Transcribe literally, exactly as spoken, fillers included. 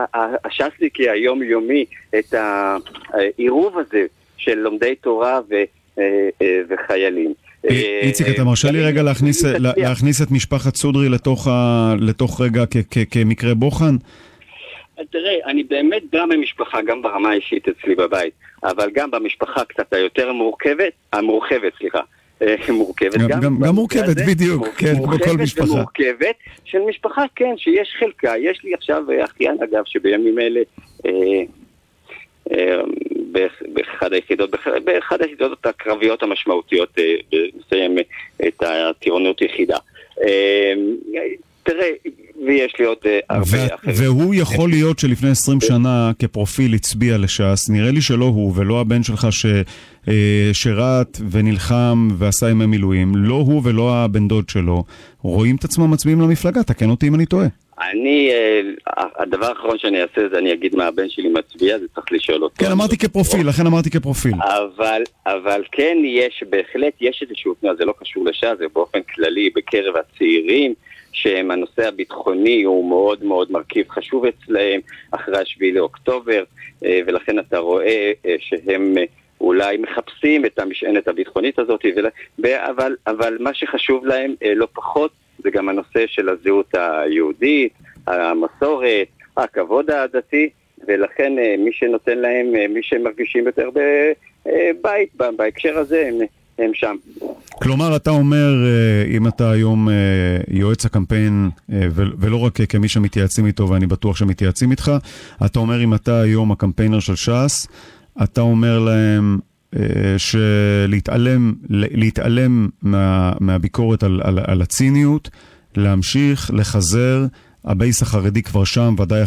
הש"סניקי היומיומי, את העירוב הזה של לומדי תורה וחיילים. איציק, אתה מרשה לי רגע להכניס את משפחת סודרי לתוך רגע כמקרה בוחן? תראה, אני באמת גם במשפחה, גם ברמה האישית אצלי בבית, אבל גם במשפחה קצת היותר מורכבת, המורחבת, סליחה, מורכבת גם. גם מורכבת, בדיוק, כן, כמו כל משפחה. ומורכבת של משפחה, כן, שיש חלקה. יש לי עכשיו אחיין, אגב, שבימים אלה, באחד היחידות, באחד היחידות הקרביות המשמעותיות, מסיים את הטירונות יחידה. תראה, ויש לי עוד הרבה אחרים. והוא יכול להיות שלפני עשרים שנה כפרופיל הצביע לש"ס, נראה לי שלא הוא ולא הבן שלך ששירת ונלחם ועשה ימי מילואים, לא הוא ולא הבן דוד שלו, רואים את עצמם מצביעים למפלגה, תקן אותי אם אני טועה. אני, הדבר האחרון שאני אעשה זה אני אגיד מה הבן שלי מצביע, זה צריך לשאול אותו. כן, אמרתי כפרופיל, לכן אמרתי כפרופיל. אבל, אבל כן יש, בהחלט יש איזשהו תנועה, זה לא קשור לש"ס, זה באופן כללי בקרב הצעירים, שהם הנושא הביטחוני הוא מאוד מאוד מרכיב חשוב אצלהם אחרי השביעי לאוקטובר, ולכן אתה רואה שהם אולי מחפשים את המשענת הביטחונית הזאת, אבל, אבל מה שחשוב להם לא פחות זה גם הנושא של הזהות היהודית, המסורת, הכבוד הדתי, ולכן מי שנותן להם, מי שמרגישים יותר בבית, בהקשר הזה הם הם שם. כלומר, אתה אומר, אם אתה היום יועץ הקמפיין, ולא רק כמי שמתייעצים איתו, ואני בטוח שמתייעצים איתך, אתה אומר, אם אתה היום הקמפיינר של ש"ס, אתה אומר להם שלהתעלם להתעלם מה, מהביקורת על, על, על הציניות, להמשיך, לחזר, הבייס החרדי כבר שם, ודאי